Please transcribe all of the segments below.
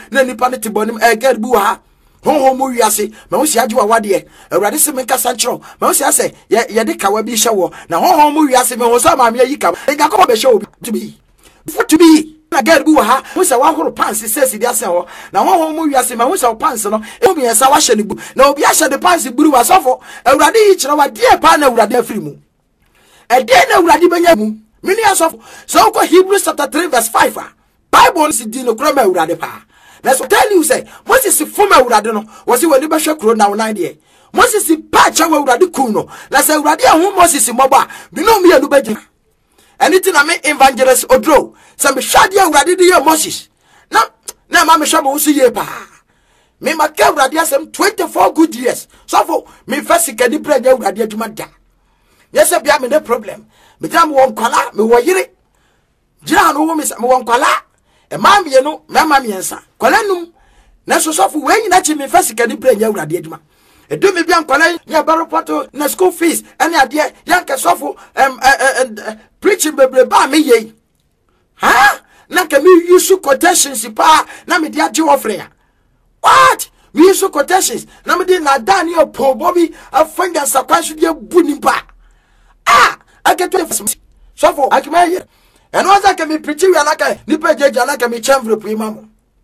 na nipa ne tibonim get bu ha honhom mu wiase ma wo si agye wawade awurade se menka sanchro ma wo si ase ye de kawa bi hye na honhom mu wiase me ho so ma me yi ka Yakob be hye obi to be na get bu ha wo se wa horo pants sesi dia se ho na honhom mu wiase ma wo se pants no e bi ensa wa hye ne bu na obi a hye de pants buru wa sofo awurade yi kire wa de pa na awurade afiri mu e de na awurade benya mu mini asofo so ko Hebrews chapter 3 verse 5 Bible si di no kura ma awurade pa. Let's tell you say Moses former awurade no was he when be hwe kro na 9 dey Moses pa cha awurade ku no na say awurade ahun Moses moba bi no me anu bagina anything na me evangelist odro say me hwade awurade dey Moses na ma me hwe mo so ye pa me ma ka awurade asem 24 good years so for me first kadi prayer awurade adwuma da yes bia me the problem me jam won kwala me wo yire jira no wo me won kwala e ma me no mama me ensa kwala num na so so for we nyina chi me first kadi prayer awurade adwuma e do me bia kwala nya baropoto na school fees ene ade yanka so for preaching bebre ba me ye ha na ka me use quotations pa na me dia je offering what we use quotations na me dey na dan your po bobi afanga sakwanso dia bunimpa I get to so for I can hear and once I can be preaching we anaka nipa jeje anaka me chambre prima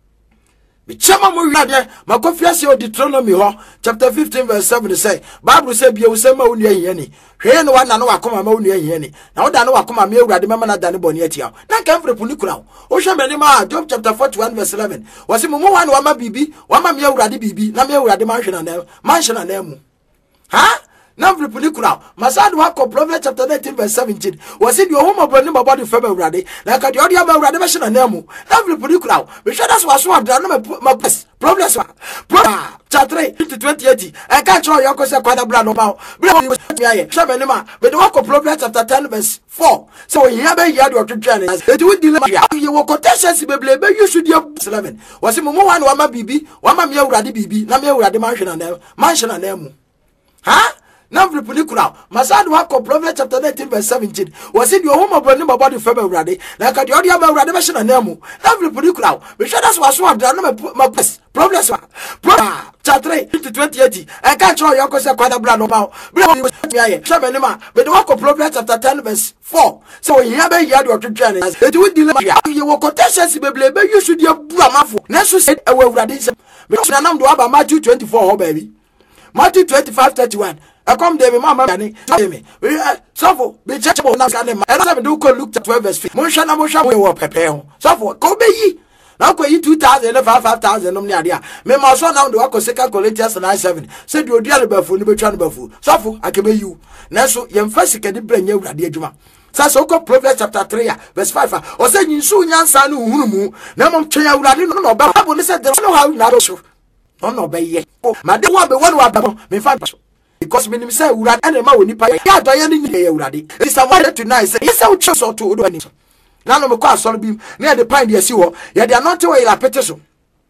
me chama mo wiade makofiase o Deuteronomy ho chapter 15 verse 7 say Bible say bia usema ma wonu ahiya ni hwe no wana no wakoma ma wonu ahiya ni na woda no wakoma me awurade mema na dane boni atia na kamfre puni kura o hwe me ni ma Job chapter 41 verse 11 wase mo wan wa ma bibi wa ma me awurade bibi na me awurade ma hwe na na mu ha na vripuni kura masadu wako Proverbs chapter 19 verse 17 wasi di ohuma boni mabodi febe urade na kadi odi aba urade be shina nemu na vripuni kura we should that's waso adra na ma problems wa chapter 3 to 2080 I can't show you ko se kwada bra no ba bra mi aye shebe ni ma be the wako Proverbs chapter 10 verse 4 so here be here do twetwa ne it will delay you will contest beble be you should 11 wasi mo wan wa ma bibi wa ma me urade bibi na me urade ma hwe na nemu ha na vripuni kura masadu wako Proverbs chapter 19 verse 17 wasi di ohuma boni mabodi febe urade na kadi odi aba urade be shina nemu na vripuni kura we should that's waso adra na ma problems wa chapter 3 to 2080 I can't show you ko se kwada bra no ba bra mi aye shebe ni ma be the wako Proverbs chapter 10 verse 4 so here be here do twetwa ne it will delay you will contest beble be you should you amafo na so said e wa urade se me na nam do aba Matthew 24 ho baby Matthew 25:31 I come there, mama, me. So for be judgeable, not can I don't do look at 12 verse 5. Motion, we were prepare. So for go be ye. Now go ye 2,000 and 5,000 on the idea. Me, my son now do I second Corinthians 9:7. Said you dear before, you be trying before. So for I can be you. Now so you first can bring you at the juma. So go Proverbs chapter 3 verse 5. Or say you soon answer no humu. Now I'm trying to no but I said there no how not so. No be ye. My dear one be one me find because me say urade na ma woni pa ya doye ni nye urade it's a word tonight say yes I chose to do any na no me kwa asoro bim na de pan de asi ho ya de not we la pete so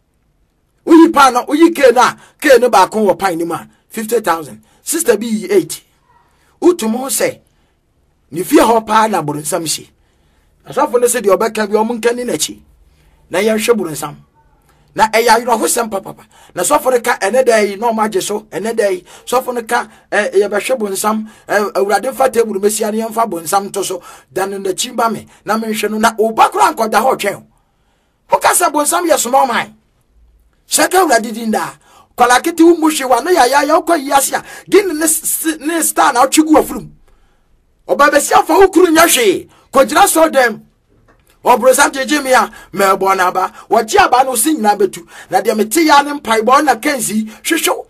uyi pa na uyi ke no ba kon wo pan ni ma 50,000 sister be 8 utumo say ni fie ho pa na boronsam shi asafo ne se de obeka bi omunkani na chi na ya hwe boronsam na eya yiro ho sem papa na sofo ka enedai no ma so enedai sofo ka ye be hwe bonsam awurade fa teburu mesia ne yemfa bonsam to so dan na chimba me na me hwe no na obakura ankoda ho twen ho kasa bonsam ye small man shaka awurade dinda kola kiti umushi wa no ya ko yiasia gin ne star na otwigu afurum obabesia fa okuru nya hwe ko gira so dem Obrosam jejemia me bona ba wachi aba no sinyina betu na de meti ya ne mpai bo na kanzi hwehwo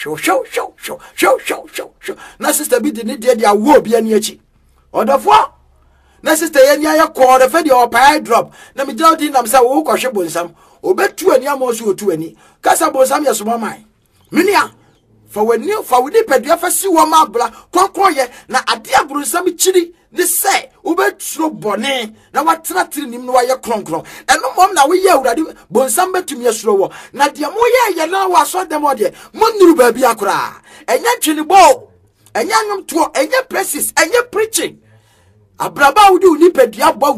na sister bi de ne de awo bi ani achi odofo na sister ye nia ye ko de fe de opai drop na me jira di nam say wo ko hwe bonsam obetu ani amoso otu ani kasa bonsam ye so man minia fa wani pedua fa si wo ma bla konkon ye na ade abronsam chiri ne say ubetro bone na watena tiri nim no waye kronkron eno mom na we ye awurade bonsam betumi asuro wo na de mo ye na waso dem ode monuru ba bi akora enya twini bo enya nwom to enya praises enya preaching abraba wudi uni pedua bo